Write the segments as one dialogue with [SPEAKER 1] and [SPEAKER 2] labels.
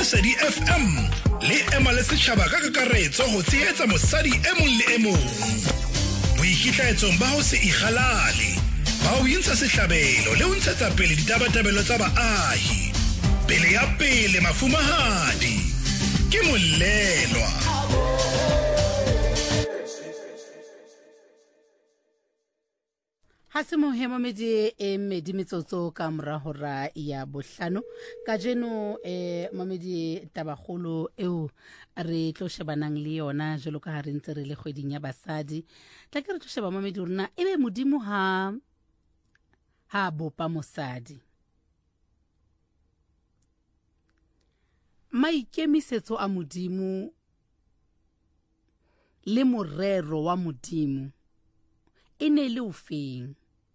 [SPEAKER 1] Lesedi FM le ema le setjhaba ka kakaretso ho tshehetsa mosadi e mong le e mong. Boikitlaetsong ba ho se ikgalale, ba ho intsha sehlabelo le ho ntshetsa pele ditabatabelo tsa baahi. Pele ya pele mafumahadi ke Molelwa.
[SPEAKER 2] Ha se mohemomedi medi metsotso ka mora hora ya bohlano ka jeno momedi tabagolo eo re tlo shebanang le yona jelo ka ha re ntse re le kgweding ya basadi tla ke re tlo sheba momedi rona ebe modimo ha bopa mosadi maikemisetso a modimo le morero wa modimo ene le ofeng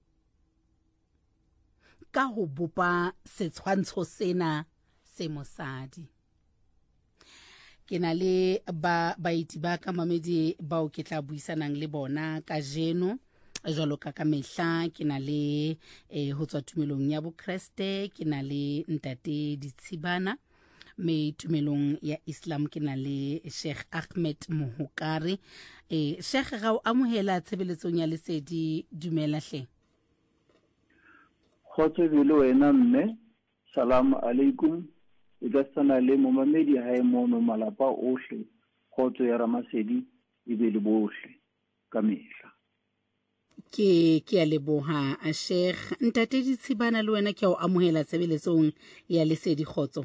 [SPEAKER 2] ka ho bopa setshwantsho sena se mosadi. Ke na le baiti ba ka mamedi bao ke tla buisanang le bona ka jeno jwalo ka mehla ke na le ho tswa tumelong ya bokreste ke na le ntate Ditshibana me tumelong ya Islam ke na le Sheikh Ahmed Mohokari. Sheikh ga o amohela tshebeletsong ya Lesedi, dumela hle.
[SPEAKER 3] Khotsebele wena mme, salam alaikum. Ikasana le momamedi hae mono malapa ohle, khotso ya Ramasedi ibele bohle ka mehla.
[SPEAKER 2] Ke a leboha Sheikh. Ntate Ditshibana le wena ke o amohela tshebeletsong ya Lesedi, khotso.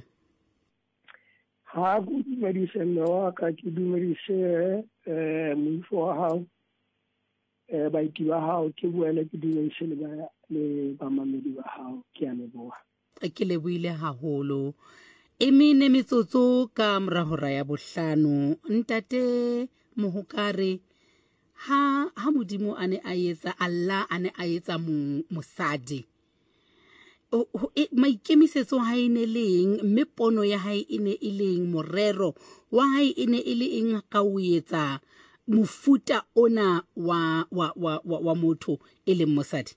[SPEAKER 4] Ha go dumedise nna ka ke dumedise moifo wa hao baiti ba hao ke boele ke dumedise le bamamedi ba hao ke a leboha.
[SPEAKER 2] Ke lebohile haholo emine metsotso ka mora hora ya bohlano ntate Mohokare ha modimo ane a etsa Allah ane a etsa mosadi maikemisetso ha ine leng mme pono ya hae ine e leng morero wa hae ine e le eng ka o etsa mofuta ona wa motho e leng mosadi.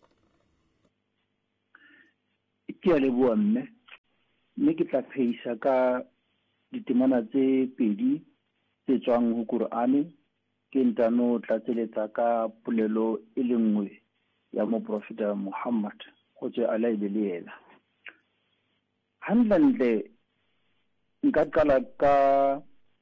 [SPEAKER 3] Ke a leboha mme ke tla pheisa ka ditemana tse pedi tse tswang ho Qur'ane ke ntano tlatseletsa ka polelo e le nngwe ya moprofeta Muhammad go tswe ala ibelela handle nka qala ka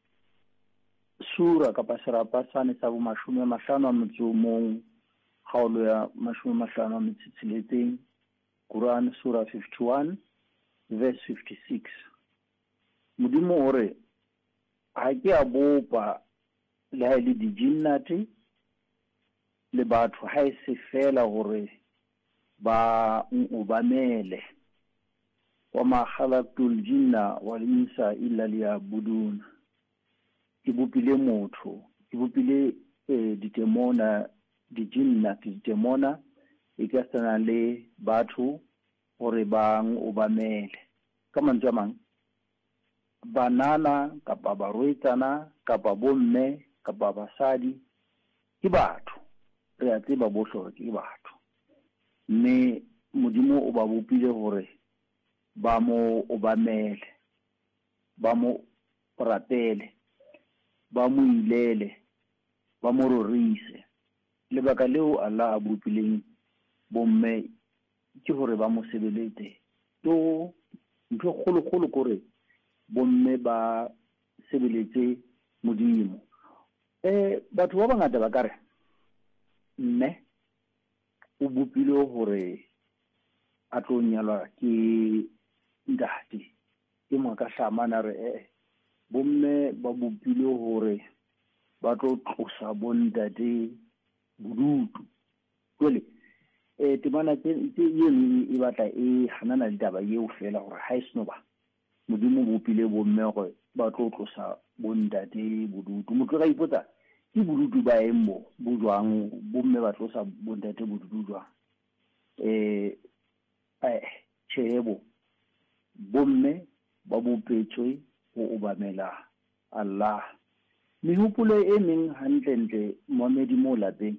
[SPEAKER 3] sura ka pasarapa sane sa bo 50 motsomong khaolo ya 50 metsitsiletseng Quran sura 51 verse 56 modimo hore ha ke a bopa le ha le dijinnati le batho ha e se fela hore ba ubamele wa ma khalaqtul jinna wal insa illa liya'budun ibupile motho ibupile ditemona dijinna ditemona ikasana le batho hore ba ubamele ka mantswe a mang banana kapa baroitsana kapa bomme kapa basadi ke batho re a tseba bohle ke batho mme modimo o ba bopile hore ba mo obamele ba mo ratele ba mo ilele ba mo rorise lebaka leo Allah a bopileng bomme ke hore ba mo sebeletse to ntho kgolo gore bomme ba sebeletse modimo batho ba bangata ba kare mme o bopile hore a tlo nyalwa ke ntate ke mo ka hlamana re bomme ba bopile hore ba tlo tlosa bontate budutu jole temana tse yeng e batla e hanana le taba eo fela hore ha isno ba modimo bopile bomme gore ba tlo tlosa bontate budutu motho ga ipotsa ke budutu ba emmo bujwang bomme ba tlosa bontate budutu jwang chebo bomme ba bopetswe go obamela Allah mehopolo e meng hantle mohamedi mo lapeng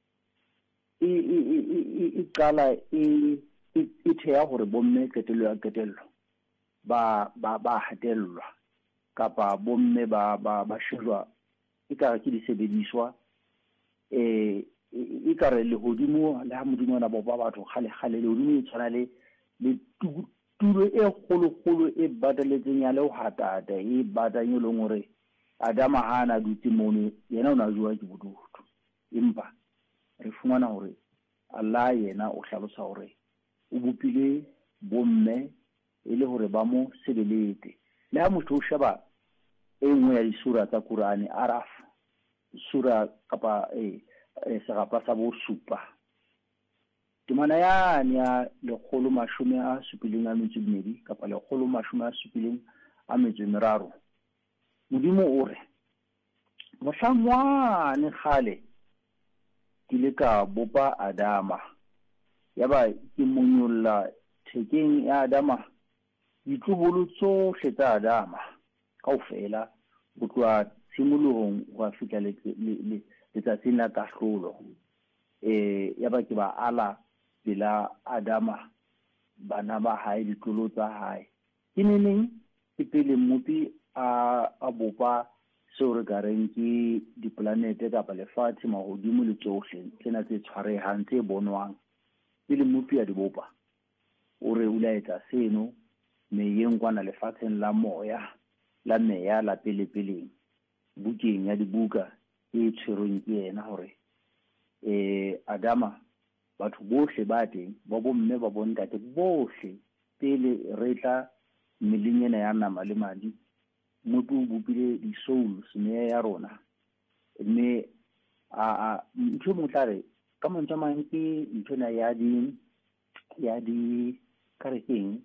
[SPEAKER 3] e qala e thea gore bomme ketelo ya ketello ba hatellwa kapa bomme ba shejwa e ka ke disebediswa e ka re le hodimo le ha modimo na bopa batho gale le hodimo e tshwana le tulo e kgolo e bataletseng ya le ho hatata e batanye le ngore Adama hana dutse mono yena o na jwa ke bodutu empa re fumana hore Allah yena o hlalosa hore o bopile bomme e le hore ba mo sebelete le ha motho o sheba e nngwe ya disura tsa Qur'ani Araf sura kapa serapa sa bo supa temana ya 172 kapa 173 modimo o re mohlangwane khale ke le ka bopa Adama yaba ke monyolla thekeng ya Adama ditlobolo tsohle tsa Adama kaofela go tloa tshimolohong go fika le letsatsing la kahlolo yaba ke ba ala bila Adama bana ba hae ditlolo tsa hae ke neneng ke pele mupi a bopa seo re ka reng ke diplanete kapa lefatshe mahodimo le tsohle tsena tse tshwarehang tse bonwang pele mupi a di bopa o re ulaetsa seno meyeng kwana lefatsheng la moya la meya la pele bukeng ya dibuka e tshwerweng ke yena hore Adama batho bohle ba teng ba bomme ba bontate bohle pele re tla melinyena ya nama le madi motho bopile di souls ne ya rona mme ntho motlare ka mantsa mang ke ntona ya di karekeng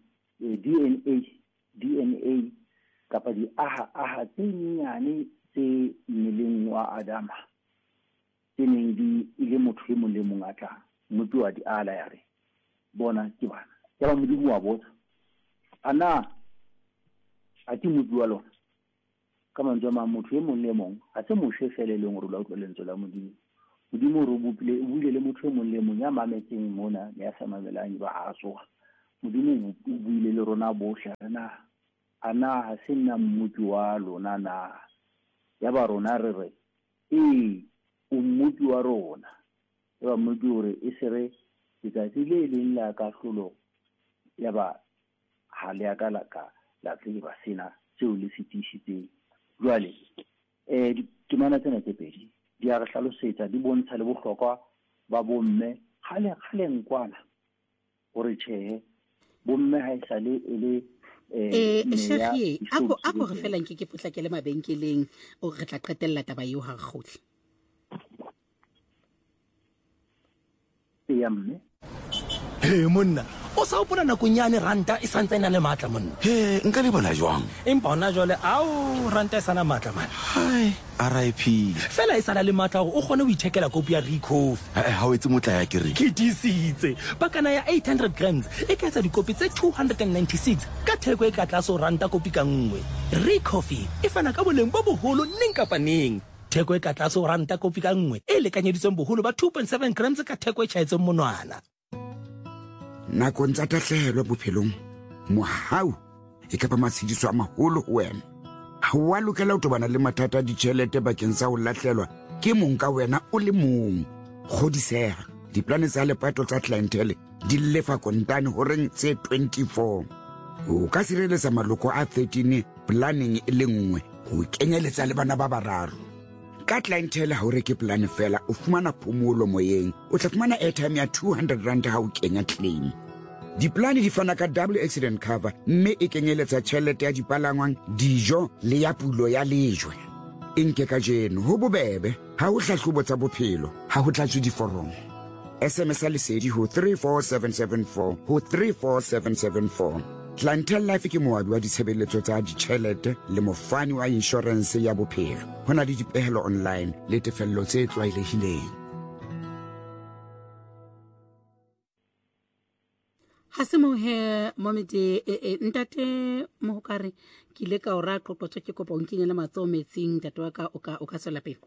[SPEAKER 3] DNA kapa di aha tse nyane tse mmeleng wa Adama tseneng di ile motho e mong le mong a tla motho wa di ala ya re bona ke bana ya ba modimo wa botsa ana a ke motho wa lona ka mantswe ma motho e mong le mong a se mo shefele le ngoro la utlwa lentswe la modimo re bopile le motho e mong le mong ya mametseng mona ya sa mamelang ba a tsoga modimo o buile le rona bohle ana ha se nna mmuti wa lona na ya ba rona re o mmuti wa rona ya ba mmuti hore e sere letsatsi le leng la kahlolo ya ba ha le aka la tseba sena tseo le sitisitseng jwale temana tsena tse pedi di a re hlalosetsa di bontsha le bohlokwa ba bomme kgaleng kwana hore tjhe bomme ha isale ele
[SPEAKER 2] Shekhi ako re felang ke potlakele mabenkeleng o re tla qetella taba eo ha re kgotle
[SPEAKER 3] ya mme
[SPEAKER 5] monna o sa opona nakong yane ranta e santse ena le matla monna
[SPEAKER 6] nka le bona jwang
[SPEAKER 5] empa hona jwale ranta e sana matla man
[SPEAKER 6] RIP
[SPEAKER 5] fela e sala le matla gore o kgone ho ithekela kopi ya Recoffee
[SPEAKER 6] ha o etse motla ya kere
[SPEAKER 5] ke disitse bakana ya 800 grams e ka etsa dikopi tse 296 ka theko e ka tlase ranta kopi ka nngwe Recoffee e fana ka boleng bo boholo neng kapa neng theko e ka tlase ranta kopi ka nngwe e lekanyeditsweng boholo ba 2.7 grams ka theko e tjhaetseng monwana
[SPEAKER 6] nakong tsa tahlehelo bophelong mohau e ka ba matshidiso a maholo ho wena ha wa lokela ho tobana le mathata a ditjhelete bakeng sa ho lahlelwa ke mong ka wena o le mong kgodiseha diplane tsa lepato tsa clientele di lefa kontane ho reng tse 24 o ka sireletsa maloko a 13 planning e le nngwe ho kenyeletsa le bana ba bararo ka clientele ha o reke plan fela o fumana phomolo moyeng o tla fumana airtime ya 200 rand ha o kenya claim diplane di fana ka double accident cover mme e kenyeletsa tjhelete ya dipalangwang dijo le ya pulo ya lejwe nke ka jeno ho bobebe ha o hlahlobo tsa bophelo ha ho tlatswe diforomo SMS lesedi ho 34774 ho 34774 Clientele Life ke moabi wa ditshebeletso tsa ditjhelete le mofani wa insurance ya bophelo hona le dipehelo online le tefello tse tlwaelehileng
[SPEAKER 2] ha se mo he momete ntate mo kare ke le ka ora qoqotso ke kopa o nkinele matso metsing ntate wa ka o ka tswela pele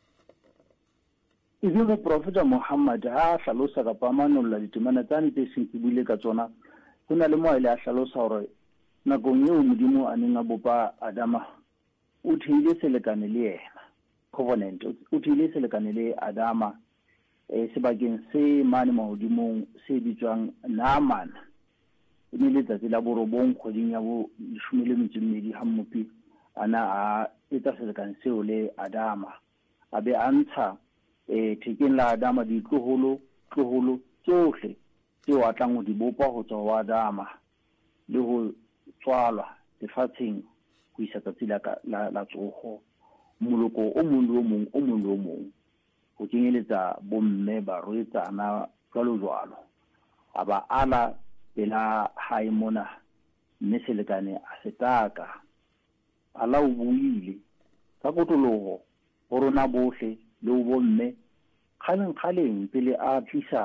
[SPEAKER 3] Ibe Professor Muhammad ha hlalosa ka pamanolla ditemana tsa nte seng ke buile ka tsona kuna le mo ile a hlalosa hore nakong eo modimo a neng a bopa Adama o theile selekane le yena covenant o theile selekane le Adama sebakeng se mane mahodimong se bitswang Naaman e ne letsatsi la borobong kgweding ya bo 12 hammopi ana a etsa selekane seo le Adama a be a ntsha thekeng la Adama ditloholo tsohle tseo a tlang ho di bopa ho tswa ho Adama le ho tswalwa lefatsheng ho isa tsatsi la tsoho moloko o mong le o mong ho kenyeletsa bomme barwetsana jwalo a ba ala pela hae mona mme selekane a setaka ala o buile ka kotoloho ho rona bohle le o bomme kgaleng pele a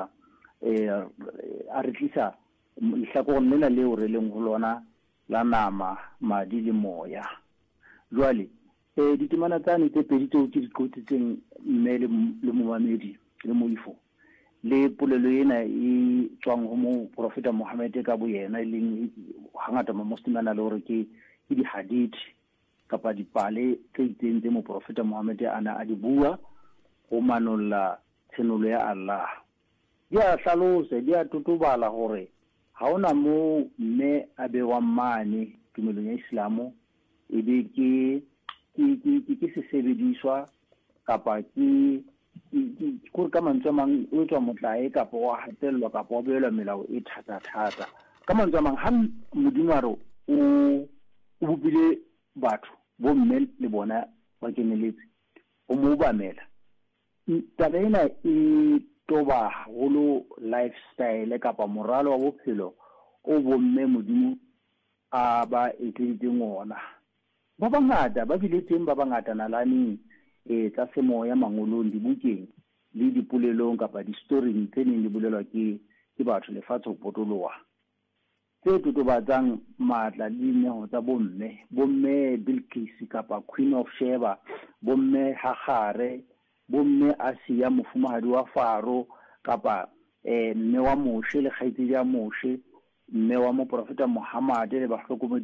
[SPEAKER 3] re tlisa lehlakoreng lena leo re leng ho lona la nama madi le moya jwale ditemana tsane tse pedi tseo ke di qotsitseng mme le momamedi le moifo le polelo ena e tswang ho mo profeta Muhammad ka bo yena leng hangata ma muslimana le hore ke di hadith kapa dipale tse itseng tse mo profeta Muhammad ana a di bua ho manolla tsenolo ya Allah di a hlalosa di a totobala hore ha ona mo mme a be wa mane tumelong ya Islamo e be ke se sebediswa kapa ke ka mantswe a mang o tswa motlae kapa wa hatellwa kapa wa beelwa melao e thata ka mantswe a mang ha Modimo a re o bopile batho bo mme le bona ba keneletse o mo obamela taba ena e toba haholo lifestyle kapa moralo wa bophelo o bomme Modimo a ba etseditseng ona ba bangata ba biletseng ba bangata nalane tsa semoya mangolong dibukeng le dipolelong kapa di-storying tse neng di bolelwa ke batho lefatshe ho potoloha tse totobatsang matla le dineho tsa bomme Bilqis kapa Queen of Sheba, bomme Hagare, bomme Asiya mofumahadi wa Faro kapa mme wa Moshe le kgaitsedi ya Moshe, mme wa mo profeta Muhammad le bahlokomedi